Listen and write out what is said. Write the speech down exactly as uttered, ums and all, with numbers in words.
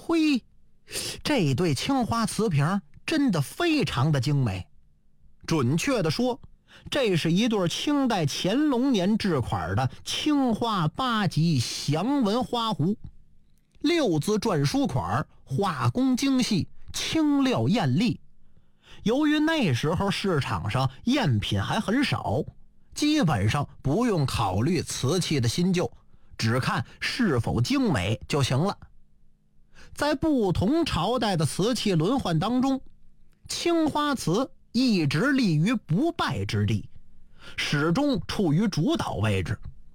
嘿，这对青花瓷瓶真的非常的精美。准确的说，这是一对清代乾隆年制款的青花八级祥纹花壶，六字篆书款，画工精细，轻料艳丽。由于那时候市场上赝品还很少，基本上不用考虑瓷器的新旧，只看是否精美就行了。在不同朝代的瓷器轮换当中，青花瓷一直立于不败之地，始终处于主导位置。